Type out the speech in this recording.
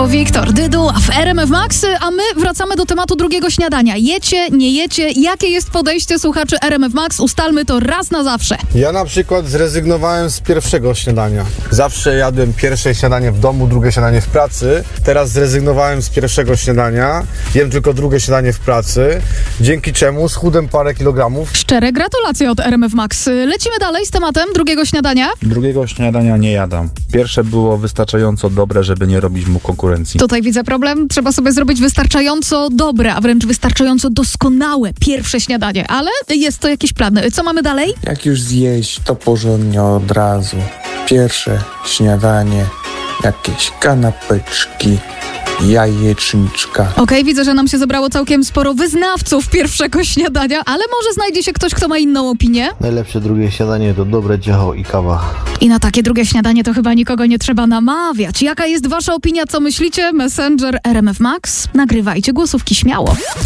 To Wiktor Dyduła w RMF Max, a my wracamy do tematu drugiego śniadania. Jecie, nie jecie? Jakie jest podejście słuchaczy RMF Max? Ustalmy to raz na zawsze. Ja na przykład zrezygnowałem z pierwszego śniadania. Zawsze jadłem pierwsze śniadanie w domu, drugie śniadanie w pracy. Teraz zrezygnowałem z pierwszego śniadania. Jem tylko drugie śniadanie w pracy. Dzięki czemu schudłem parę kilogramów. Szczere gratulacje od RMF Max. Lecimy dalej z tematem drugiego śniadania. Drugiego śniadania nie jadam. Pierwsze było wystarczająco dobre, żeby nie robić mu konkurencji. Tutaj widzę problem. Trzeba sobie zrobić wystarczająco dobre, a wręcz wystarczająco doskonałe pierwsze śniadanie. Ale jest to jakiś plan. Co mamy dalej? Jak już zjeść, to porządnie od razu. Pierwsze śniadanie, jakieś kanapeczki, jajeczniczka. Okej, widzę, że nam się zebrało całkiem sporo wyznawców pierwszego śniadania, ale może znajdzie się ktoś, kto ma inną opinię. Najlepsze drugie śniadanie to dobre ciacho i kawa. I na takie drugie śniadanie to chyba nikogo nie trzeba namawiać. Jaka jest wasza opinia, co myślicie? Messenger RMF Max? Nagrywajcie głosówki śmiało.